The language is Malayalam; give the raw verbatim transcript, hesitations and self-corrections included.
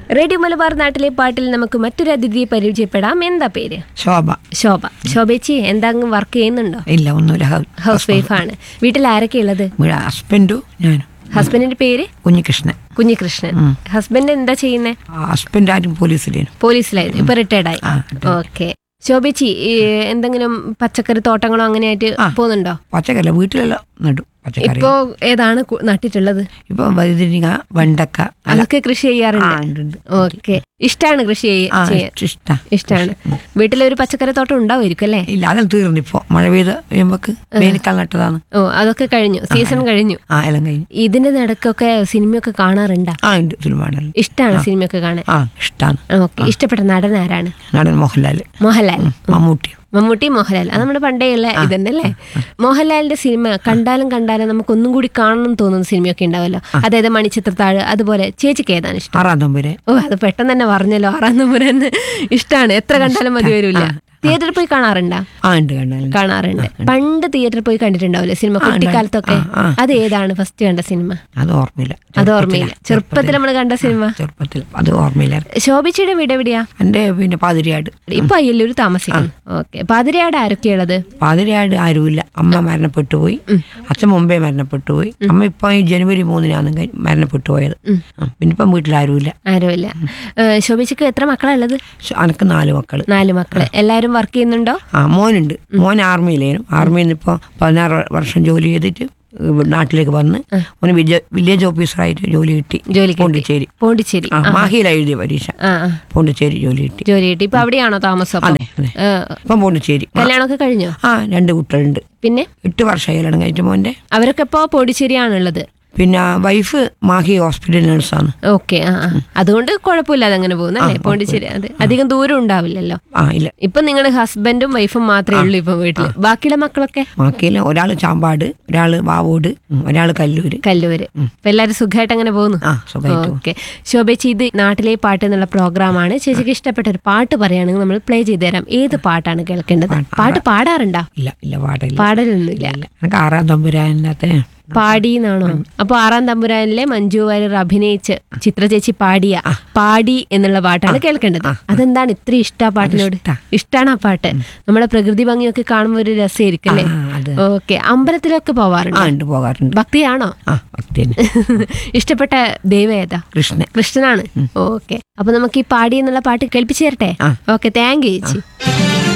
റേഡിയോ മലബാർ നാട്ടിലെ പാട്ടിൽ നമുക്ക് മറ്റൊരു അതിഥിയെ പരിചയപ്പെടാം. എന്താ പേര്? ശോഭ. ശോഭ. ശോഭേച്ചി എന്തെങ്കിലും വർക്ക് ചെയ്യുന്നുണ്ടോ? ഇല്ല, ഒന്നുമില്ല. ഹൗസ് വൈഫാണ്. വീട്ടിൽ ആരൊക്കെ ഉള്ളത്? ഹസ്ബൻഡും ഞാനും. ഹസ്ബൻഡിന്റെ പേര്? കുഞ്ഞികൃഷ്ണൻ. കുഞ്ഞികൃഷ്ണൻ. ഹസ്ബൻഡ് എന്താ ചെയ്യുന്നേ? ഹസ്ബൻഡ് ആരും പോലീസിലേനു. പോലീസിലായിരുന്നു, ഇപ്പൊ റിട്ടയർഡായി. ഓക്കെ. ശോഭേച്ചി എന്തെങ്കിലും പച്ചക്കറി തോട്ടങ്ങളോ അങ്ങനെയായിട്ട് പോകുന്നുണ്ടോ? പച്ചക്കറി വീട്ടിലെല്ലാം നടും. ഇപ്പോ ഏതാണ് നട്ടിട്ടുള്ളത്? ഇപ്പൊ വഴുതനങ്ങ, വെണ്ടക്ക അതൊക്കെ കൃഷി ചെയ്യാറുണ്ട്. ഓക്കെ. ഇഷ്ടാണ് കൃഷി ചെയ്യാൻ? ഇഷ്ടാണ്. വീട്ടിലൊരു പച്ചക്കറി തോട്ടം ഉണ്ടാവുമായിരിക്കും അല്ലേ? ഇല്ല, അതെല്ലാം തീർന്നു. ഇപ്പൊ മഴ പെയ്ത് കഴിയുമ്പോക്ക് വേനൽക്കാലം നട്ടതാണ്. ഓ, അതൊക്കെ കഴിഞ്ഞു, സീസൺ കഴിഞ്ഞു. ആ, എല്ലാം കഴിഞ്ഞു. ഇതിന്റെ നടക്കൊക്കെ സിനിമയൊക്കെ കാണാറുണ്ടോ? ആ, ഉണ്ട്. ഫിലിമാണ്. ഇഷ്ടമാണ് സിനിമയൊക്കെ കാണാൻ? ആ, ഇഷ്ടമാണ്. ഓക്കെ. ഇഷ്ടപ്പെട്ട നടൻ ആരാണ്? നടൻ മോഹൻലാൽ. മോഹൻലാൽ. മമ്മൂട്ടി. മമ്മൂട്ടി, മോഹൻലാൽ. അത് നമ്മുടെ പണ്ടേയുള്ള ഇതന്നല്ലേ? മോഹൻലാലിന്റെ സിനിമ കണ്ടാലും കണ്ടാലും നമുക്ക് ഒന്നും കൂടി കാണണം തോന്നുന്ന സിനിമയൊക്കെ ഉണ്ടാവല്ലോ. അതായത് മണിച്ചിത്രത്താഴ്, അതുപോലെ. ചേച്ചിക്ക് ഏതാണ് ഇഷ്ടം? ആറാം തമ്പുരാൻ. ഓ, അത് പെട്ടെന്ന് തന്നെ പറഞ്ഞല്ലോ. ആറാം തമ്പുരാൻ ഇഷ്ടമാണ്. എത്ര കണ്ടാലും മതി വരില്ല. തിയേറ്ററിൽ പോയി കാണാറുണ്ടോ? കാണാറുണ്ട്. പണ്ട് തിയേറ്ററിൽ പോയി കണ്ടിട്ടുണ്ടാവില്ലേ സിനിമ കുട്ടിക്കാലത്തൊക്കെ? അത് ഏതാണ് ഫസ്റ്റ് കണ്ട സിനിമ? അത് ഓർമ്മയില്ല. അത് ഓർമ്മയില്ല. ചെറുപ്പത്തിൽ നമ്മൾ കണ്ട സിനിമ ചെറുപ്പത്തിൽ അത് ഓർമ്മയില്ല. ശോഭിച്ചയുടെ വീട് എവിടെയാ? എന്റെ പിന്നെ പാതിരിയാട്. ഇപ്പൊ അയ്യല്ലൂർ താമസിക്കുന്നു. ഓക്കെ. പാതിരിയാട് ആരൊക്കെയുള്ളത്? പാതിരിയാട് ആരുമില്ല. അമ്മ മരണപ്പെട്ടു പോയി. അച്ഛൻ മുമ്പേ മരണപ്പെട്ടു പോയി. അമ്മ ഇപ്പൊ ഈ ജനുവരി മൂന്നിനാണ് മരണപ്പെട്ടു പോയത്. പിന്നെ ഇപ്പം വീട്ടിൽ ആരുമില്ല. ആരുമില്ല. ശോഭിച്ചക്ക് എത്ര മക്കളാ ഉള്ളത്? അനക്ക് നാല് മക്കള്. നാല് മക്കള്. എല്ലാരും വർക്ക് ചെയ്യുന്നുണ്ടോ? ആ, മോനുണ്ട്. മോൻ ആർമിയിലേനും. ആർമിയിൽ നിന്ന് ഇപ്പൊ പതിനാറ് വർഷം ജോലി ചെയ്തിട്ട് നാട്ടിലേക്ക് വന്ന് ഒന്ന് വില്ലേജ് ഓഫീസറായിട്ട് ജോലി കിട്ടി. പോണ്ടിച്ചേരി. പോണ്ടിച്ചേരി. മാഹിയില എഴുതിയ പരീക്ഷ. പോണ്ടിച്ചേരി ജോലി കിട്ടി. ജോലി കിട്ടി. ഇപ്പൊ അവിടെയാണോ താമസം? അതെ, അതെ. ഇപ്പം പോണ്ടിച്ചേരി. കല്യാണമൊക്കെ കഴിഞ്ഞോ? ആ, രണ്ട് കുട്ടികളുണ്ട്. പിന്നെ എട്ട് വർഷമായി കല്യാണം കഴിച്ച മോന്റെ. അവരൊക്കെ ഇപ്പൊ പോണ്ടിച്ചേരിയാണുള്ളത്. പിന്നെ വൈഫ് മാഹി ഹോസ്പിറ്റൽ നഴ്സാണ്. ഓക്കെ. ആ, അതുകൊണ്ട് കുഴപ്പമില്ലാതെ അങ്ങനെ പോകുന്നല്ലേ പോണ്ടിച്ചേരി? അത് അധികം ദൂരം ഉണ്ടാവില്ലല്ലോ. ആ, ഇല്ല. ഇപ്പൊ നിങ്ങളുടെ ഹസ്ബൻഡും വൈഫും മാത്രമേ ഉള്ളൂ ഇപ്പൊ വീട്ടില്? ബാക്കിയുള്ള മക്കളൊക്കെ? ബാക്കിയില്ല. ഒരാള് ചാമ്പാട്, ഒരാള് വാവോട്, ഒരാള് കല്ലൂര്. കല്ലൂര്. ഇപ്പൊ എല്ലാരും സുഖമായിട്ട് അങ്ങനെ പോകുന്നു. ഓക്കെ. ശോഭേച്ചി, ഇത് നാട്ടിലെ പാട്ട് എന്നുള്ള പ്രോഗ്രാമാണ്. ചേച്ചിക്ക് ഇഷ്ടപ്പെട്ട ഒരു പാട്ട് പറയുകയാണെങ്കിൽ നമ്മൾ പ്ലേ ചെയ്ത് തരാം. ഏത് പാട്ടാണ് കേൾക്കേണ്ടത്? പാട്ട് പാടാറുണ്ടോ? ഇല്ല, ഇല്ല. പാടില്ല. പാടലൊന്നുമില്ല. എനിക്ക് ആറാം തമ്പുരാനകത്തെ പാടിന്നാണോ? അപ്പൊ ആറാം തമ്പുരാനിലെ മഞ്ജു വാര്യർ അഭിനയിച്ച് ചിത്ര ചേച്ചി പാടിയ പാടി എന്നുള്ള പാട്ടാണ് കേൾക്കേണ്ടത്. അതെന്താണ് ഇത്ര ഇഷ്ട പാട്ടിനോട്? ഇഷ്ടാണ് ആ പാട്ട്. നമ്മുടെ പ്രകൃതി ഭംഗിയൊക്കെ കാണുമ്പോൾ ഒരു രസമായിരിക്കും അല്ലേ? ഓക്കെ. അമ്പലത്തിലൊക്കെ പോവാറുണ്ട്? പോകാറുണ്ട്. ഭക്തിയാണോ? ഇഷ്ടപ്പെട്ട ദൈവം ഏതാ? കൃഷ്ണൻ. കൃഷ്ണനാണ്. ഓക്കെ. അപ്പൊ നമുക്ക് ഈ പാടി എന്നുള്ള പാട്ട് കേൾപ്പിച്ചു തരട്ടെ? ഓക്കെ. താങ്ക് യു ചേച്ചി.